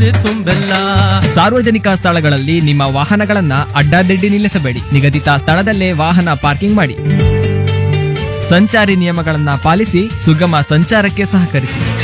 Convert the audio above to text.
ಇದೆ ತುಂಬೆಲ್ಲ. ಸಾರ್ವಜನಿಕ ಸ್ಥಳಗಳಲ್ಲಿ ನಿಮ್ಮ ವಾಹನಗಳನ್ನ ಅಡ್ಡಾದಿಡ್ಡಿ ನಿಲ್ಲಿಸಬೇಡಿ. ನಿಗದಿತ ಸ್ಥಳದಲ್ಲೇ ವಾಹನ ಪಾರ್ಕಿಂಗ್ ಮಾಡಿ. ಸಂಚಾರಿ ನಿಯಮಗಳನ್ನ ಪಾಲಿಸಿ ಸುಗಮ ಸಂಚಾರಕ್ಕೆ ಸಹಕರಿಸಿ.